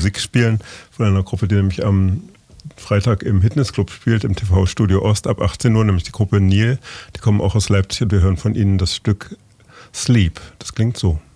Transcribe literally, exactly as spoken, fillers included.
Musik spielen von einer Gruppe, die nämlich am Freitag im Fitnessclub spielt, im T V-Studio Ost ab achtzehn Uhr, nämlich die Gruppe Nil. Die kommen auch aus Leipzig und wir hören von ihnen das Stück Sleep. Das klingt so.